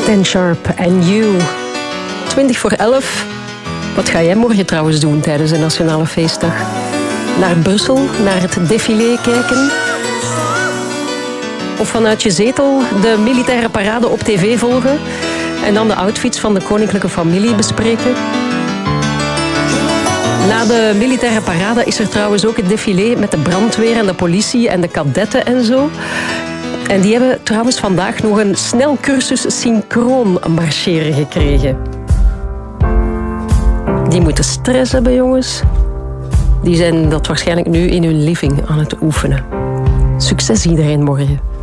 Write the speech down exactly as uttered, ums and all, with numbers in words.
Ten Sharp en You. twintig voor elf. Wat ga jij morgen trouwens doen tijdens de Nationale Feestdag? Naar Brussel, naar het défilé kijken? Of vanuit je zetel de militaire parade op tv volgen? En dan de outfits van de koninklijke familie bespreken? Na de militaire parade is er trouwens ook het défilé met de brandweer en de politie en de kadetten en zo. En die hebben trouwens vandaag nog een snelcursus synchroon marcheren gekregen. Die moeten stress hebben, jongens. Die zijn dat waarschijnlijk nu in hun living aan het oefenen. Succes iedereen morgen.